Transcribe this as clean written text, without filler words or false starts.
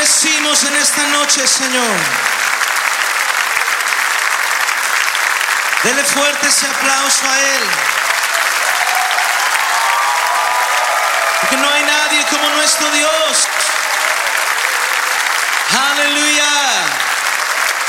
bendecimos en esta noche, Señor. Dele fuerte ese aplauso a Él. Porque no hay nadie como nuestro Dios.